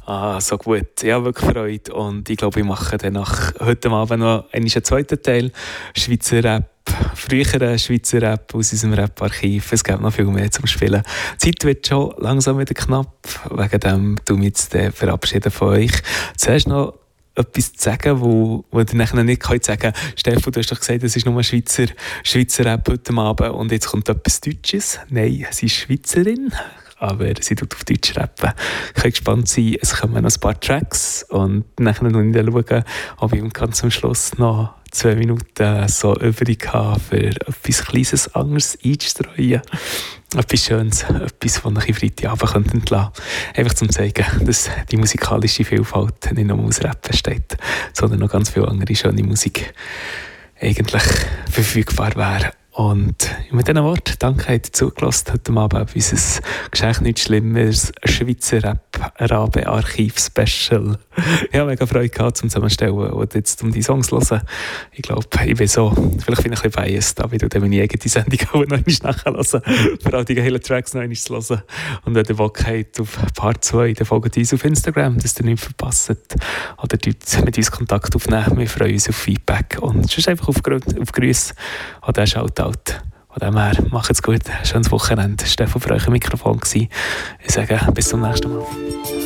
So gut. Ich habe wirklich Freude und ich glaube, ich mache dann heute Abend noch einen zweiten Teil. Schweizer Rap, früherer Schweizer Rap aus unserem Rap-Archiv. Es gibt noch viel mehr zum Spielen. Die Zeit wird schon langsam wieder knapp. Wegen dem tue ich mich jetzt verabschieden von euch. Zuerst noch etwas zu sagen, wo du nachher nicht sagen kannst. Stefan, du hast doch gesagt, es ist nur Schweizer Rap heute Abend und jetzt kommt etwas Deutsches. Nein, sie ist Schweizerin, aber sie tut auf Deutsch rappen. Ich kann gespannt sein, es kommen noch ein paar Tracks und nachher schauen, ob ich ganz am Schluss noch 2 Minuten so übrig habe, für etwas Kleines anderes einzustreuen. Etwas Schönes, etwas, das ich Freitagabend entlassen könnte. Einfach zum zeigen, dass die musikalische Vielfalt nicht nur aus Rap besteht, sondern noch ganz viel andere schöne Musik eigentlich verfügbar wäre. Und mit diesen Worten, danke, habt ihr zugelassen heute Abend auf unser Geschenk «Nichts Schlimmeres» Schweizer Rap-Archiv-Special. Ich habe mega Freude gehabt zum Zusammenstellen und jetzt um die Songs zu hören. Ich glaube, ich bin so, vielleicht bin ich ein bisschen biased, aber ich werde meine eigene Sendung auch noch einmal nachhören, für all die geilen Tracks noch einmal zu hören. Und wenn ihr Bock habt auf Part 2, dann folgt uns auf Instagram, dass ihr nichts verpasst. Oder mit uns Kontakt aufnehmen. Wir freuen uns auf Feedback und sonst einfach auf Grüße an diesen Shoutout. Von dem her, macht's gut, schönes Wochenende. Stefan für euch im Mikrofon gewesen. Ich sage bis zum nächsten Mal.